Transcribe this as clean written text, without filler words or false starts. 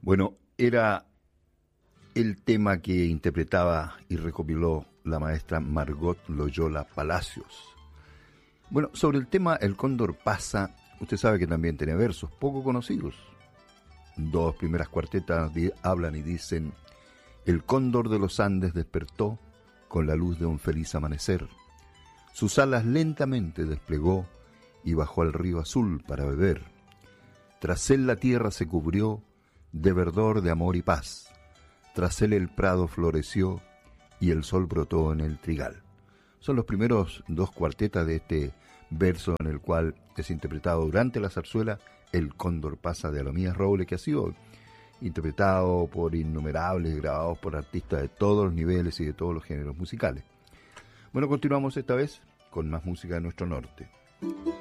Bueno, era el tema que interpretaba y recopiló la maestra Margot Loyola Palacios. Bueno, sobre el tema El Cóndor pasa, usted sabe que también tiene versos poco conocidos. Dos primeras cuartetas hablan y dicen: el cóndor de los Andes despertó con la luz de un feliz amanecer. Sus alas lentamente desplegó y bajó al río azul para beber. Tras él la tierra se cubrió de verdor, de amor y paz. Tras él el prado floreció y el sol brotó en el trigal. Son los primeros dos cuartetas de este verso en el cual es interpretado durante la zarzuela El Cóndor pasa de Alomías Roble, que ha sido interpretado por innumerables, grabados por artistas de todos los niveles y de todos los géneros musicales. Bueno, continuamos esta vez con más música de nuestro norte.